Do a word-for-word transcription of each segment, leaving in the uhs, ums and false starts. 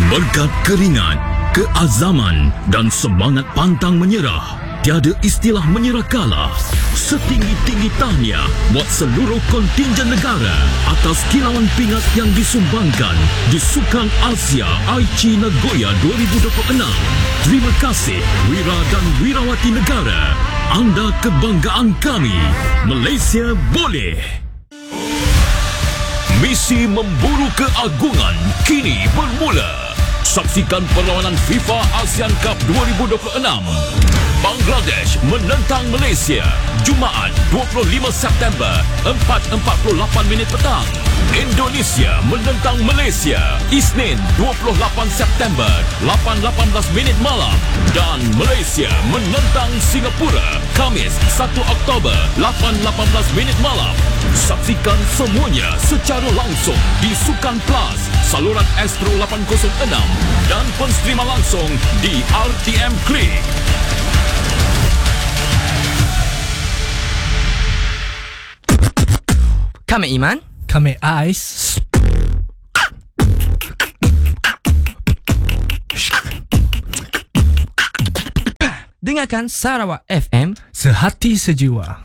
Berkat keringat, keazaman dan semangat pantang menyerah, tiada istilah menyerah kalah. Setinggi-tinggi tahniah buat seluruh kontingen negara atas kilauan pingat yang disumbangkan di Sukan Asia Aichi Nagoya dua ribu dua puluh enam. Terima kasih Wira dan Wirawati negara. Anda kebanggaan kami. Malaysia boleh. Misi memburu keagungan kini bermula. Saksikan perlawanan FIFA ASEAN Cup dua ribu dua puluh enam. Bangladesh menentang Malaysia. Jumaat dua puluh lima September, empat empat puluh lapan minit petang. Indonesia menentang Malaysia. Isnin dua puluh lapan September, lapan lapan belas minit malam. Dan Malaysia menentang Singapura. Khamis satu Oktober, lapan lapan belas minit malam. Saksikan semuanya secara langsung di Sukan Plus, saluran Astro lapan kosong enam dan penstrima langsung di R T M Click. Kami Iman, kami Ais. Dengarkan Sarawak F M, sehati sejiwa.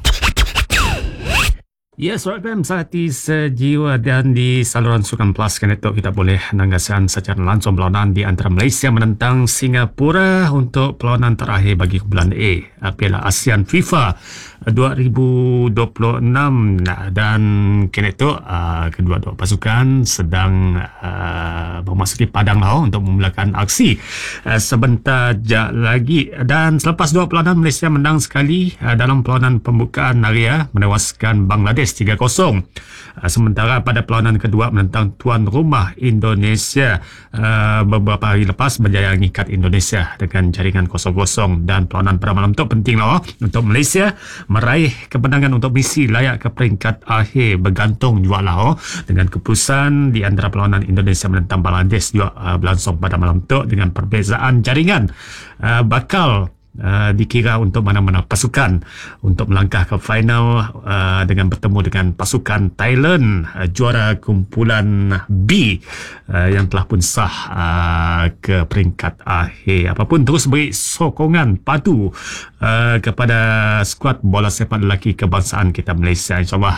Ya, Sarawak F M sehati sejiwa, dan di saluran Sukan Plus kan itu kita boleh menyaksikan secara langsung perlawanan di antara Malaysia menentang Singapura untuk perlawanan terakhir bagi kumpulan A Piala ASEAN FIFA dua ribu dua puluh enam. Dan kini itu uh, kedua-dua pasukan sedang uh, memasuki padang laut untuk memulakan aksi uh, sebentar lagi. Dan selepas dua perlawanan, Malaysia menang sekali uh, dalam perlawanan pembukaan Naria menewaskan Bangladesh tiga kosong. Uh, sementara pada perlawanan kedua menentang tuan rumah Indonesia, uh, beberapa hari lepas berjaya mengikat Indonesia dengan jaringan kosong kosong. Dan perlawanan pada malam itu penting lah untuk Malaysia meraih kemenangan untuk misi layak ke peringkat akhir, bergantung juga lah oh, dengan keputusan di antara perlawanan Indonesia menentang Bangladesh juga uh, berlangsung pada malam itu dengan perbezaan jaringan uh, bakal Uh, dikira untuk mana-mana pasukan untuk melangkah ke final uh, dengan bertemu dengan pasukan Thailand, uh, juara kumpulan B uh, yang telah pun sah uh, ke peringkat akhir. Apapun, terus beri sokongan padu uh, kepada skuad bola sepak lelaki kebangsaan kita Malaysia. InsyaAllah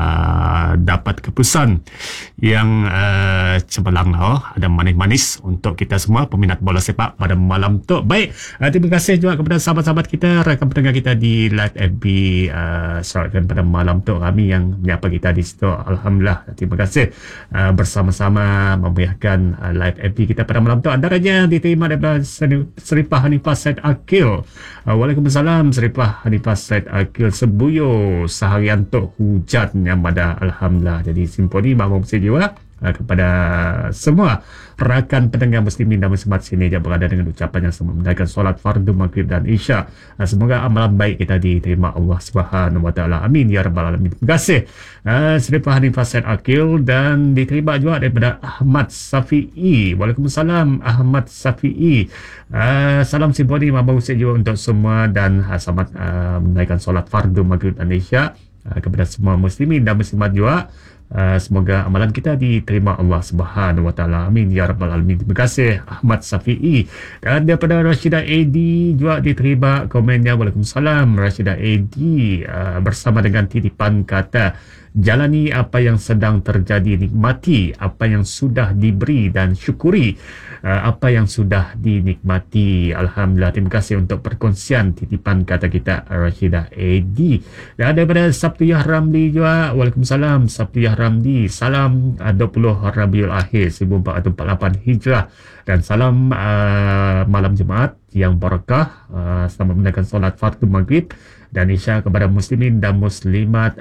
uh, dapat keputusan yang uh, cemerlang lah, oh. Ada manis-manis untuk kita semua peminat bola sepak pada malam tu. Baik, uh, terima kasih juga kepada sahabat-sahabat kita, rakan pendengar kita di live F B uh, Sarawak F M pada malam tu, kami yang menyapa kita di situ. Alhamdulillah, terima kasih uh, bersama-sama memeriahkan uh, live F B kita pada malam tu. Antaranya diterima daripada Seripah Hanifah Said Akil. uh, Waalaikumsalam Seripah Hanifah Said Akil. Sebuyo seharian tu hujan yang pada Alhamdulillah. Jadi simponi bangun sejiwa Uh, kepada semua rakan pendengar muslimin dan muslimat sini yang berada dengan ucapan yang sama menunaikan solat fardu maghrib dan isya. Uh, semoga amalan baik kita diterima Allah Subhanahu Wa Taala. Amin ya rabbal alamin. Terima kasih uh, Seripah Hanifah Said Akil. Dan diterima juga daripada Ahmad Safi'i. Waalaikumsalam Ahmad Safi'i. Uh, salam simponi mabau sejiwa untuk semua dan uh, selamat uh, menunaikan solat fardu maghrib dan isya uh, kepada semua muslimin dan muslimat juga. Uh, semoga amalan kita diterima Allah Subhanahu Wa Taala. Amin ya rabbal alamin. Terima kasih Ahmad Safi'i. Dan daripada Rashidah A D juga diterima komennya. Waalaikumsalam Rashidah A D. Uh, bersama dengan titipan kata, jalani apa yang sedang terjadi, nikmati apa yang sudah diberi dan syukuri uh, apa yang sudah dinikmati. Alhamdulillah. Terima kasih untuk perkongsian titipan kata kita Rashidah A D. Dan daripada Sabtiyah Ramli juga. Waalaikumsalam Sabtiyah Ramli. Salam uh, dua puluh Rabiul Akhir seribu empat ratus empat puluh lapan Hijrah. Dan salam uh, malam Jumaat yang barakah. Uh, selamat menunaikan solat fardu maghrib dan isya kepada muslimin dan muslimat.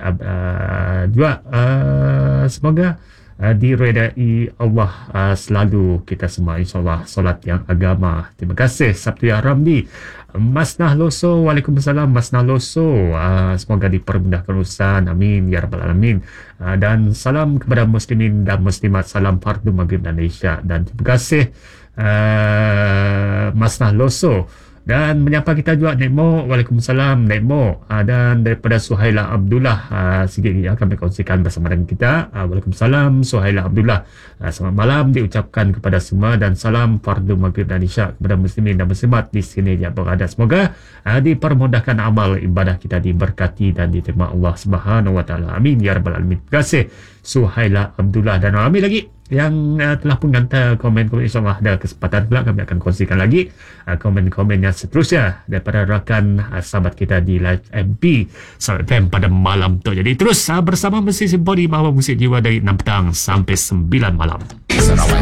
Uh, juga uh, semoga uh, diredai Allah uh, selalu kita semua, insyaAllah, solat yang agama. Terima kasih Sabtiyah Ramli. Masnah Loso. Waalaikumsalam Masnah Loso. Uh, semoga dipermudahkan urusan. Amin ya rabbal alamin. Uh, dan salam kepada muslimin dan muslimat, salam fardu maghrib dan isya. Dan terima kasih uh, Masnah Loso. Dan menyapa kita juga Nek Mo. Waalaikumsalam Nek Mo. Uh, dan daripada Suhaila Abdullah, uh, sikit yang akan berkongsikan bersama dengan kita. Uh, Waalaikumsalam Suhaila Abdullah. Uh, selamat malam diucapkan kepada semua dan salam fardu maghrib dan isyak kepada muslimin dan muslimat di sini yang berada. Semoga uh, dipermudahkan amal ibadah kita, diberkati dan diterima Allah Subhanahu wa taala. Amin ya rabbal alamin. Terima kasih Suhaila Abdullah, dan ramai lagi yang uh, telah pun hantar komen-komen. InsyaAllah ada kesempatan pula kami akan kongsikan lagi uh, komen-komen yang seterusnya daripada rakan uh, sahabat kita di Live M P Sarawak F M pada malam tu. Jadi terus uh, bersama Musik Simponi Bahawa Musik Jiwa dari enam petang sampai sembilan malam.